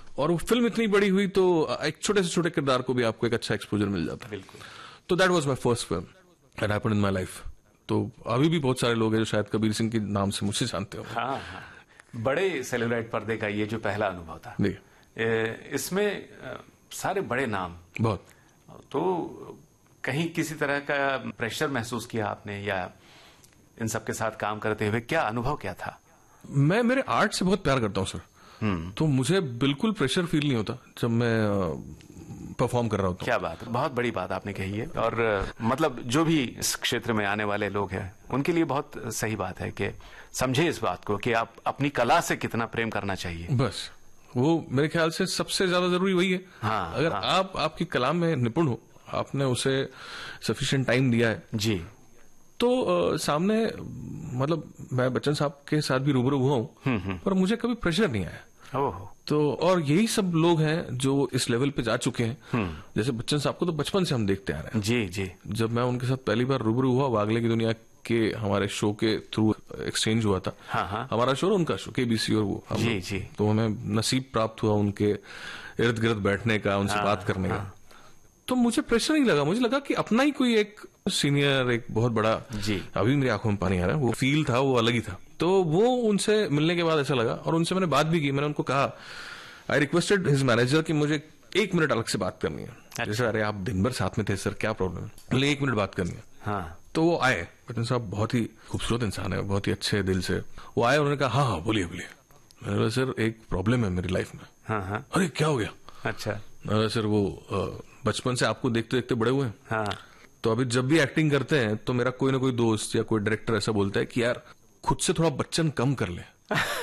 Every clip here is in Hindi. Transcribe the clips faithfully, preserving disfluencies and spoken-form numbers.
और वो फिल्म इतनी बड़ी हुई तो एक छोटे से छोटे किरदार को भी आपको एक अच्छा एक्सपोजर मिल जाता है। बिल्कुल। तो that was my first film that happened in my life. तो अभी भी बहुत सारे लोग हैं जो शायद कबीर सिंह के नाम से मुझसे जानते हो। हाँ, हाँ। बड़े सेलिब्रेट पर्दे का ये जो पहला अनुभव था, इसमें सारे बड़े नाम, बहुत। तो कहीं किसी तरह का प्रेशर महसूस किया आपने, या इन सब के साथ काम करते हुए क्या अनुभव क्या था? मैं मेरे आर्ट से बहुत प्यार करता हूं सर, तो मुझे बिल्कुल प्रेशर फील नहीं होता जब मैं परफॉर्म कर रहा होता हूं। क्या बात, बहुत बड़ी बात आपने कही है। और मतलब जो भी इस क्षेत्र में आने वाले लोग हैं उनके लिए बहुत सही बात है कि समझे इस बात को कि आप अपनी कला से कितना प्रेम करना चाहिए। बस वो मेरे ख्याल से सबसे ज्यादा जरूरी वही है। हाँ, अगर हाँ। आप आपकी कला में निपुण हो, आपने उसे सफिशिएंट टाइम दिया है जी, तो आ, सामने मतलब मैं बच्चन साहब के साथ भी रूबरू हुआ हूं, पर मुझे कभी प्रेशर नहीं आया। ओह। तो और यही सब लोग हैं जो इस लेवल पे जा चुके हैं। जैसे बच्चन साहब को तो बचपन से हम देखते आ रहे हैं। जी जी। जब मैं उनके साथ पहली बार रूबरू हुआ, वागले की दुनिया के हमारे शो के थ्रू एक्सचेंज हुआ था। हाँ, हाँ। हमारा शो और उनका शो, केबीसी और वो। जी जी। तो हमें नसीब प्राप्त हुआ उनके इर्द गिर्द बैठने का, उनसे हाँ, बात करने हाँ। का। तो मुझे प्रेशर नहीं लगा, मुझे लगा कि अपना ही कोई एक सीनियर, एक बहुत बड़ा, जी। अभी मेरी आंखों में पानी आ रहा है, वो फील था, वो अलग ही था। तो वो उनसे मिलने के बाद ऐसा लगा, और उनसे मैंने बात भी की। मैंने उनको कहा, आई रिक्वेस्टेड हिज मैनेजर कि मुझे एक मिनट अलग से बात करनी है। अच्छा। जैसे अरे आप दिन भर साथ में थे सर, क्या प्रॉब्लम है? बोले एक मिनट बात करनी है। हाँ। तो वो आए, बच्चन साहब बहुत ही खूबसूरत इंसान है, बहुत ही अच्छे दिल से। वो आए, उन्होंने कहा हाँ हाँ बोलिए बोलिए। मैंने बोला सर एक प्रॉब्लम है मेरी लाइफ में। हाँ हाँ। अरे क्या हो गया? अच्छा। मैंने सर वो बचपन से आपको देखते देखते बड़े हुए हैं। हाँ। तो अभी जब भी एक्टिंग करते हैं तो मेरा कोई ना कोई दोस्त या कोई डायरेक्टर ऐसा बोलता है कि यार खुद से थोड़ा बच्चन कम कर ले।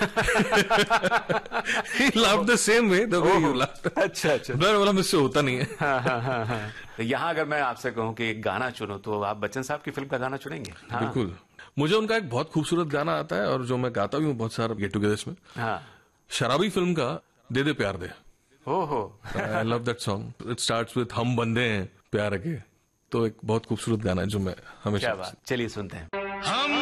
He laughed the same way the way you laughed. अच्छा अच्छा। मैं बोला मुझसे होता नहीं है। हाँ हाँ हाँ हाँ। तो यहाँ अगर मैं आपसे कहूँ कि एक गाना चुनो तो आप बच्चन साहब की फिल्म का गाना चुनेंगे? हाँ। बिल्कुल। मुझे उनका एक बहुत खूबसूरत गाना आता है और जो मैं गाता भी हूँ बहुत सारा गेट टुगेदर्स में। हाँ। शराबी फिल्म का दे दे प्यार दे। ओहो। I love that song. It starts with हम बंदे हैं प्यार के। तो एक बहुत खूबसूरत गाना है जो मैं हमेशा। क्या बात, चलिए सुनते हैं। हम